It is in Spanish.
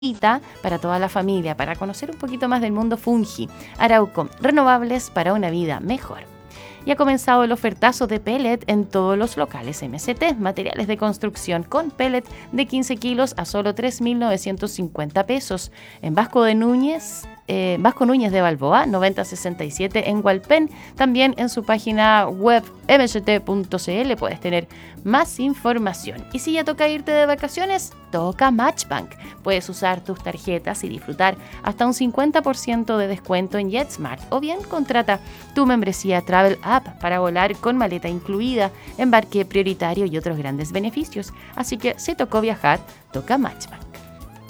para toda la familia, para conocer un poquito más del mundo Fungi. Arauco, renovables para una vida mejor. Y ha comenzado el ofertazo de pellet en todos los locales MST, materiales de construcción con pellet de 15 kilos a solo 3.950 pesos. En Vasco Núñez de Balboa, 9067 en Hualpén. También en su página web mst.cl puedes tener más información. Y si ya toca irte de vacaciones, toca Matchbank. Puedes usar tus tarjetas y disfrutar hasta un 50% de descuento en JetSmart. O bien contrata tu membresía Travel App para volar con maleta incluida, embarque prioritario y otros grandes beneficios. Así que si tocó viajar, toca Matchbank.